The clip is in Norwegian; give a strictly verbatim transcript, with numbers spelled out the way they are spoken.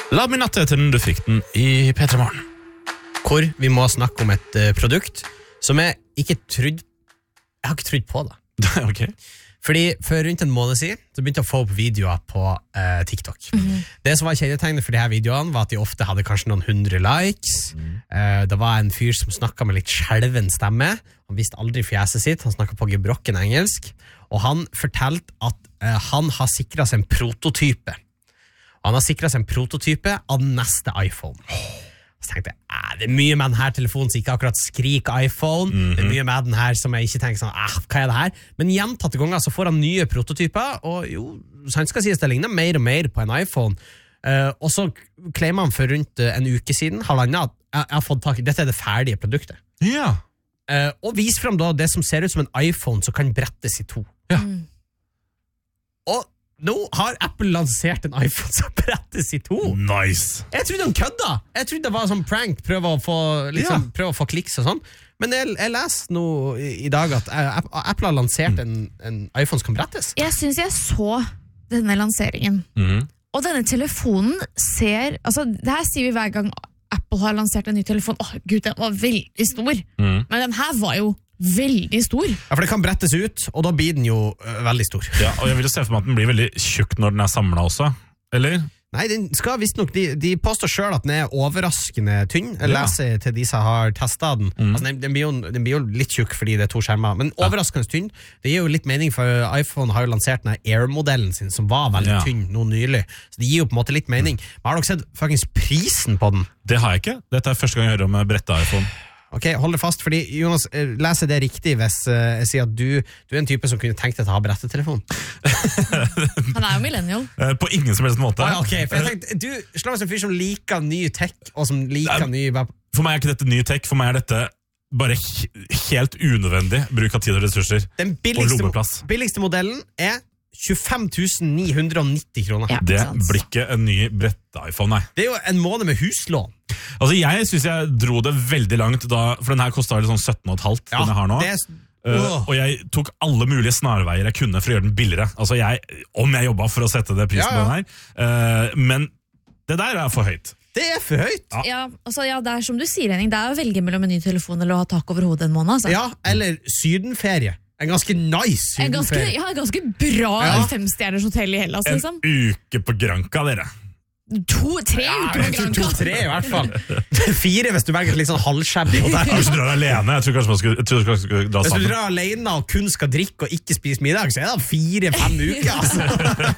La meg natte til den du fikk den i P tre Morgen. Hvor vi må snakke om et uh, produkt som jeg ikke trodde Jeg har ikke trodd på det. Ok. Fordi for rundt en måned siden så begynte jeg å få opp videoer på uh, TikTok. Mm-hmm. Det som var kjennetegnet for de her videoene var at de ofte hadde kanskje noen hundre likes. Mm. Uh, det var en fyr som snakket med litt skjelven stemme. Han visste aldri fjeset sitt. Han snakket på gebrokken engelsk. Og han fortalte at uh, han har sikret seg en prototype. Han har sikret seg en prototype av neste iPhone. Så tenkte jeg, eh, det er mye med denne telefonen som ikke akkurat skriker iPhone. Mm-hmm. Det er mye med den her som jeg ikke tenker sånn, eh, hva er det her? Men gjentatte ganger så får han nye prototyper, og jo, så han skal sies det ligner mer og mer på en iPhone. Uh, og så claimer han for rundt uh, en uke siden, halvandet, at jeg, jeg har fått tak i, dette er det ferdige produktet. Ja. Uh, og vis frem da det som ser ut som en iPhone som kan brettes i to. Ja. Mm. Og nå har Apple lansert en iPhone som brettes i to. Nice. Jeg trodde han kødda. Jeg trodde det var sånn prank, prøve å få, liksom, ja. prøve å få kliks og sånn. Men jeg, jeg leser nå i, i dag at uh, Apple har lansert mm. en, en iPhone som kan brettes. Jeg synes jeg så denne lanseringen. Mm. Og denne telefonen ser, altså det her sier vi hver gang Apple har lansert en ny telefon. Åh, Gud, den var veldig stor. Mm. Men den her var jo veldig stor. Ja, for det kan brettes ut, og da blir den jo uh, veldig stor. Ja, og jeg vil jo se for meg at den blir veldig tjukk når den er samlet også, eller? Nei, den skal visst nok, de, de påstår selv at den er overraskende tynn. Jeg ja. leser til de som har testet den. Mm. Altså, den, den, blir jo, den blir jo litt tjukk fordi det er to skjermer, men overraskende ja. tynn. Det gir jo litt mening, for iPhone har jo lansert den Air-modellen sin, som var veldig ja. tynn nå nylig. Så det gir jo på en måte litt mening. Mm. Men har dere sett faktisk prisen på den? Det har jeg ikke. Dette er første gang jeg hører om brettet iPhone. Ok, hold det fast, fordi Jonas, leser det riktig hvis uh, jeg sier at du, du er en type som kunne tenkt deg til å ha brettetelefon. Han er jo millennial. På ingen som helst måte. Ah, ok, for jeg tenkte, du slår meg som fyr som liker ny tech, og som liker Nei, ny... For meg er ikke dette ny tech, for meg er dette bare helt unødvendig bruk av tid og ressurser. Den billigste, billigste modellen er tjuefem tusen ni hundre og nitti kroner. Ja, det blir ikke en ny brett-iPhone, nei. Det er jo en måned med huslån. Altså, jeg synes jeg dro det veldig langt da, for den her kostet sånn sytten og et halvt, ja, den jeg har nå. Er, uh, og jeg tok alle mulige snarveier jeg kunne for å gjøre den billigere. Altså, jeg, om jeg jobbet for å sette det prisen ja, ja. på den her. Uh, men det der er for høyt. Det er for høyt. Ja, ja, altså, ja, det er som du sier, Henning, det er å velge mellom en ny telefon eller å ha tak over hodet en måned. Altså. Ja, eller sydenferie. En ganske nice en ganske, ja, en ganske bra ja. femstjerners hotell i Hellas. En liksom. uke på Granca, dere. To, tre ja, uker på Granca. To, tre i hvert fall. Fire hvis du velger litt sånn halvskjebbe. Hvis du drar alene, jeg tror kanskje man skulle, jeg tror man skulle dra sammen. Hvis du drar alene og kun skal drikke og ikke spise middag, så er det fire-fem uker. Altså.